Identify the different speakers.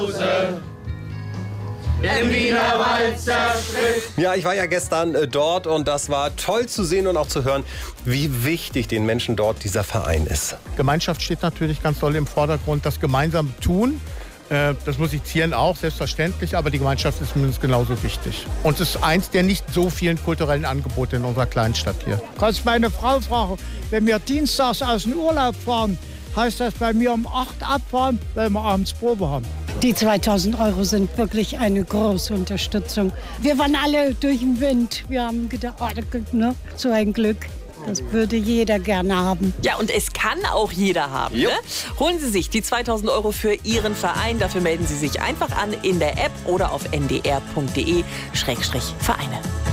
Speaker 1: Ja, ich war ja gestern dort und das war toll zu sehen und auch zu hören, wie wichtig den Menschen dort dieser Verein ist.
Speaker 2: Gemeinschaft steht natürlich ganz doll im Vordergrund, das gemeinsam tun. Das Musizieren auch, selbstverständlich, aber die Gemeinschaft ist mindestens genauso wichtig. Und es ist eins der nicht so vielen kulturellen Angebote in unserer kleinen Stadt hier.
Speaker 3: Kannst meine Frau fragen, wenn wir dienstags aus dem Urlaub fahren, heißt das bei mir um 8 abfahren, weil wir abends Probe haben.
Speaker 4: Die 2.000 € sind wirklich eine große Unterstützung. Wir waren alle durch den Wind. Wir haben gedacht, ne, so ein Glück. Das würde jeder gerne haben.
Speaker 5: Ja, und es kann auch jeder haben. Ne? Holen Sie sich die 2.000 € für Ihren Verein. Dafür melden Sie sich einfach an in der App oder auf ndr.de/Vereine.